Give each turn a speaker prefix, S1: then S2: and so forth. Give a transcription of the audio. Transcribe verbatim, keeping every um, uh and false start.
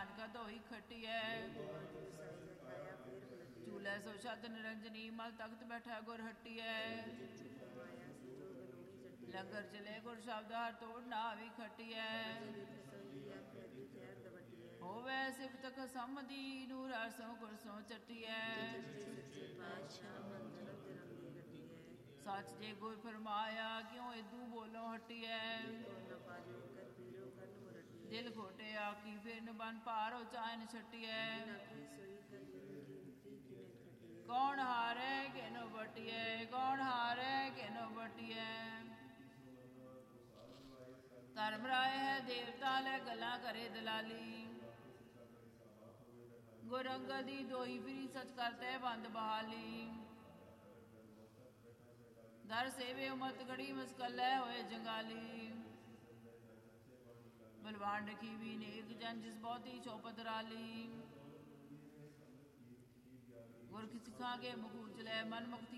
S1: ਨਾਨਕਾ ਧੋਈ ਖੱਟੀਐ। ਝੂਲੇ ਸੋ ਛਤ ਨਿਰੰਜਨੀ ਮਲ ਤਖਤ ਬੈਠਾ ਗੁਰ ਹਟੀਐ। ਲੰਗਰ ਚਲੇ ਗੁਰ ਸ਼ਬਦ ਹਰ ਤੋੜ ਨਾ ਵੀ ਖਟੀਐ। ਹੋਵੇ ਸਿਫਤ ਖਸਮ ਦੀ ਨੂਰ ਅਰਸੋਂ ਕੁਰਸੋਂ ਚੱਟੀਐ। ਸੱਚ ਜੇ ਗੁਰ ਫਰਮਾਇਆ ਕਿਉਂ ਇਦੂ ਬੋਲੋਂ ਹਟੀਐ। ਦਿਲ ਖੋਟੇ ਆਖੀ ਫਿਰ ਨ ਬਨ ਭਾਰੋ ਚਾਇਨ ਛਟੀਐ। ਕੌਣ ਹਾਰੇ ਕਿਨੋ ਬਟੀਐ ਕੌਣ ਹਾਰੇ ਕਿਨੋ ਬਟੀਐ। ਧਰਮ ਰਾਏ ਹੈ ਦੇਵਤਾ ਲੈ ਗੱਲਾਂ ਕਰੇ ਦਲਾਲੀ। ਗੁਰ ਅੰਗਦ ਦੀ ਦੋਈ ਫਿਰੀ ਸਚ ਕਰਤੇ ਬੰਦ ਬਹਾਲੀ। ਦਰ ਸੇਵੇ ਉਮਤ ਗੜੀ ਮੁਸਕਲੇ ਹੋਏ ਜੰਗਾਲੀ। ਬਲਵਾਨ ਰਖੀ ਵੀ ਨੇਕ ਜਨ ਜਿਸ ਬਹੁਤੀ ਚੌਪਤ ਰਾਲੀ। ਗੁਰ ਕੀ ਸਿੱਖਾਂ ਕੇ ਮੁਖ ਉਚਲੇ ਮਨ ਮੁਕਤੀ